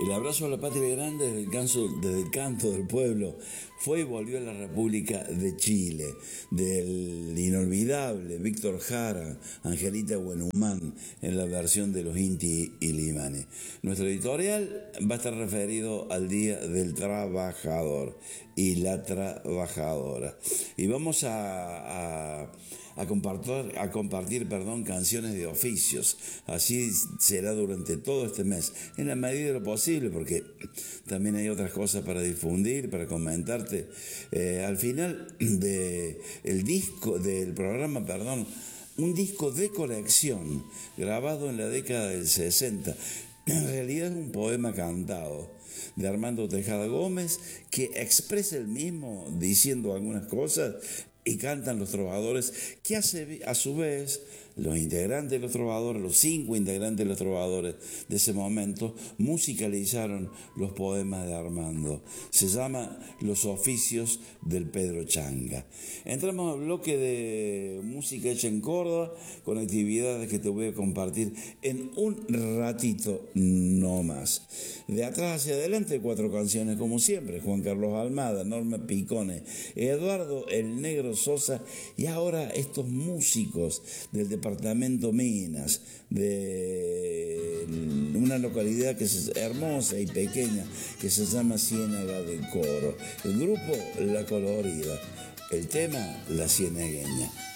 El abrazo a la patria grande desde el canto del pueblo fue y volvió a la República de Chile, del inolvidable Víctor Jara, Angelita Buenhumán, en la versión de los Inti y Limanes. Nuestro editorial va a estar referido al Día del Trabajador y la Trabajadora. Y vamos a compartir canciones de oficios. Así será durante todo este mes, en la medida de lo posible, porque también hay otras cosas para difundir, para comentarte. Al final del programa, un disco de colección grabado en la década del 60. En realidad es un poema cantado de Armando Tejada Gómez que expresa el mismo diciendo algunas cosas y cantan los trovadores que a su vez los integrantes de los trovadores, los 5 integrantes de los trovadores de ese momento musicalizaron los poemas de Armando. Se llama Los Oficios del Pedro Changa. Entramos al bloque de música hecha en Córdoba con actividades que te voy a compartir en un ratito no más. De atrás hacia adelante 4 canciones como siempre: Juan Carlos Almada, Norma Picone, Eduardo el Negro Sosa, y ahora estos músicos del departamento Minas, de una localidad que es hermosa y pequeña que se llama Ciénaga del Coro. El grupo La Colorida, el tema La Cienagueña.